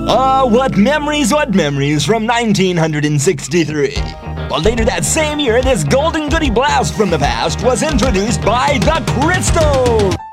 what memories from 1963. Well, later that same year, this golden goodie blast from the past was introduced by the Crystal.